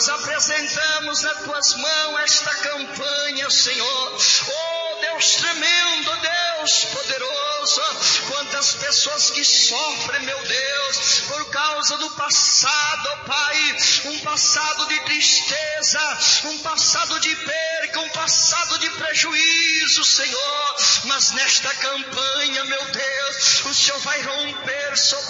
nós apresentamos nas tuas mãos esta campanha, Senhor. Oh Deus tremendo, Deus poderoso, quantas pessoas que sofrem, meu Deus, por causa do passado, ó Pai, um passado de tristeza, um passado de perca, um passado de prejuízo, Senhor. Mas nesta campanha, meu Deus, o Senhor vai romper sobre